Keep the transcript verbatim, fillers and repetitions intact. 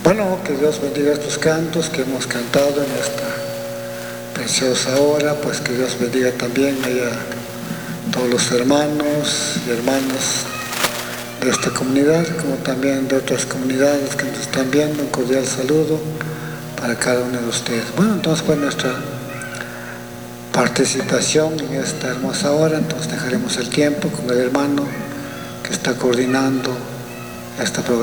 Bueno, que Dios bendiga estos cantos que hemos cantado en esta preciosa hora, pues que Dios bendiga también a todos los hermanos y hermanas de esta comunidad, como también de otras comunidades que nos están viendo. Un cordial saludo para cada uno de ustedes. Bueno, entonces pues nuestra participación en esta hermosa hora, entonces dejaremos el tiempo con el hermano que está coordinando esta programación.